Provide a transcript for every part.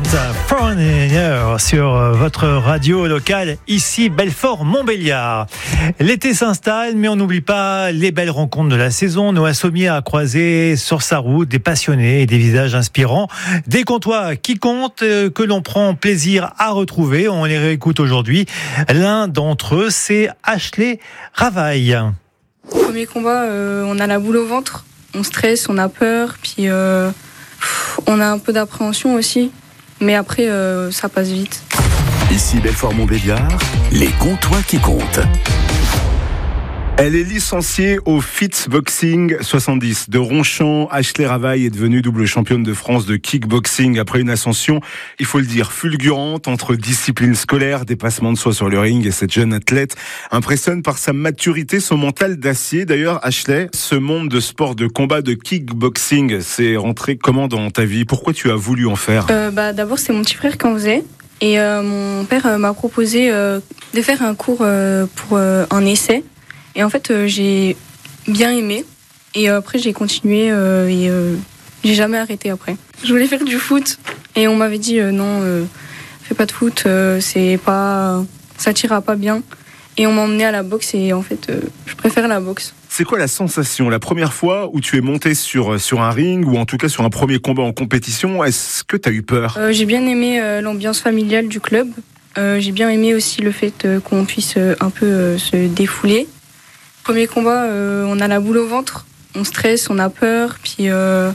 Foreigner sur votre radio locale, ici Belfort-Montbéliard. L'été s'installe, mais on n'oublie pas les belles rencontres de la saison. Noah Sommier a croisé sur sa route des passionnés et des visages inspirants, des Comtois qui comptent, que l'on prend plaisir à retrouver. On les réécoute aujourd'hui. L'un d'entre eux, c'est Ashley Ravaille. Premier combat, on a la boule au ventre, on stresse, on a peur, puis on a un peu d'appréhension aussi. Mais après, ça passe vite. Ici Belfort-Montbéliard, les Comtois qui comptent. Elle est licenciée au FITS Boxing 70 de Ronchamp. Ashley Ravaille est devenue double championne de France de kickboxing après une ascension, il faut le dire, fulgurante entre discipline scolaire, dépassement de soi sur le ring, et cette jeune athlète impressionne par sa maturité, son mental d'acier. D'ailleurs, Ashley, ce monde de sport de combat de kickboxing, c'est rentré comment dans ta vie? Pourquoi tu as voulu en faire? D'abord, c'est mon petit frère qui en faisait. Et mon père m'a proposé de faire un cours pour un essai. Et en fait, j'ai bien aimé. Et après, j'ai continué et j'ai jamais arrêté après. Je voulais faire du foot. Et on m'avait dit non, fais pas de foot, ça t'ira pas bien. Et on m'a emmené à la boxe et en fait, je préfère la boxe. C'est quoi la sensation, la première fois où tu es monté sur un ring, ou en tout cas sur un premier combat en compétition? Est-ce que tu as eu peur? J'ai bien aimé l'ambiance familiale du club. J'ai bien aimé aussi le fait qu'on puisse un peu se défouler. Premier combat, on a la boule au ventre, on stresse, on a peur, puis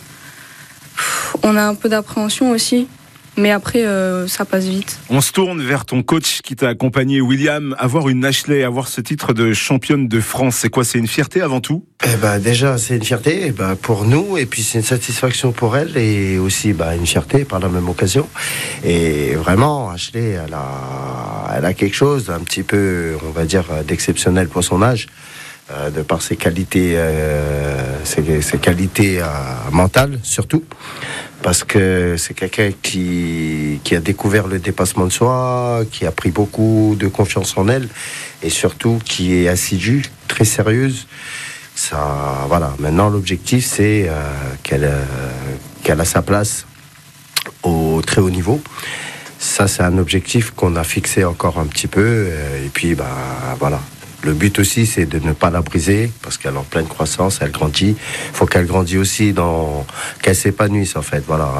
on a un peu d'appréhension aussi. Mais après, ça passe vite. On se tourne vers ton coach qui t'a accompagné, William. Avoir une Ashley, avoir ce titre de championne de France, c'est quoi? C'est une fierté avant tout? Déjà, c'est une fierté pour nous, et puis c'est une satisfaction pour elle, et aussi une fierté par la même occasion. Et vraiment, Ashley, elle a quelque chose un petit peu, on va dire, d'exceptionnel pour son âge. De par ses qualités, mentales surtout, parce que c'est quelqu'un qui a découvert le dépassement de soi, qui a pris beaucoup de confiance en elle, et surtout qui est assidue, très sérieuse. Ça, voilà. Maintenant, l'objectif, c'est qu'elle a sa place au très haut niveau. Ça, c'est un objectif qu'on a fixé encore un petit peu, et puis voilà. Le but aussi, c'est de ne pas la briser, parce qu'elle est en pleine croissance, elle grandit. Il faut qu'elle grandisse aussi, qu'elle s'épanouisse, en fait. Voilà.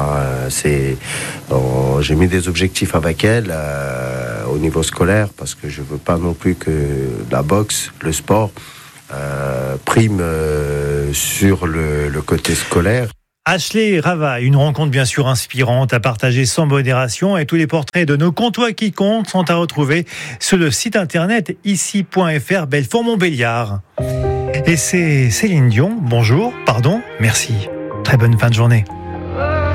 J'ai mis des objectifs avec elle au niveau scolaire, parce que je veux pas non plus que la boxe, le sport, prime sur le côté scolaire. Ashley Ravaille, une rencontre bien sûr inspirante à partager sans modération, et tous les portraits de nos Comtois qui comptent sont à retrouver sur le site internet ici.fr Belfort-Montbéliard. Et c'est Céline Dion, bonjour, pardon, merci. Très bonne fin de journée.